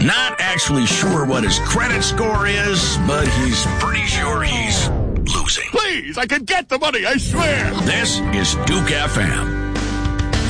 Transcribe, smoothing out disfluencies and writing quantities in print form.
Not actually sure what his credit score is, but he's pretty sure he's losing. Please, I can get the money, I swear. This is Duke FM.